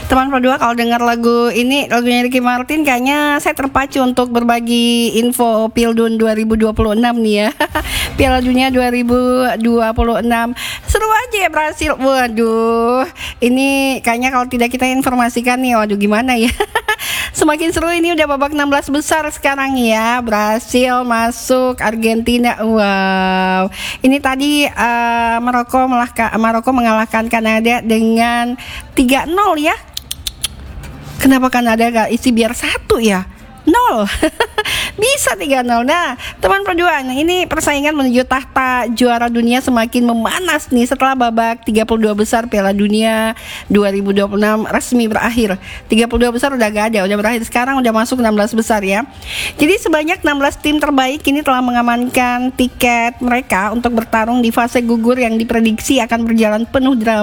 Teman berdua kalau dengar lagu ini, lagunya Ricky Martin, kayaknya saya terpacu untuk berbagi info Pildun 2026 nih ya. Piala Dunia 2026. Seru aja ya Brasil. Waduh, ini kayaknya kalau tidak kita informasikan nih, waduh gimana ya. Semakin seru, ini udah babak 16 besar sekarang ya. Brasil masuk, Argentina. Wow. Ini tadi Maroko mengalahkan Kanada dengan 3-0 ya. Kenapa Kanada gak isi biar 1 ya? 0. Bisa 3-0. Nah, teman berdua, ini persaingan menuju tahta juara dunia semakin memanas nih setelah babak 32 besar Piala Dunia 2026 resmi berakhir. 32 besar udah gak ada, udah berakhir. Sekarang udah masuk 16 besar ya. Jadi sebanyak 16 tim terbaik ini telah mengamankan tiket mereka untuk bertarung di fase gugur yang diprediksi akan berjalan penuh drama.